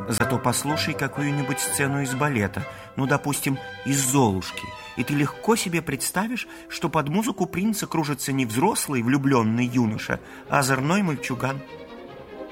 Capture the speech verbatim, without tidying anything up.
Зато послушай какую-нибудь сцену из балета, ну, допустим, из «Золушки», и ты легко себе представишь, что под музыку принца кружится не взрослый влюбленный юноша, а озорной мальчуган.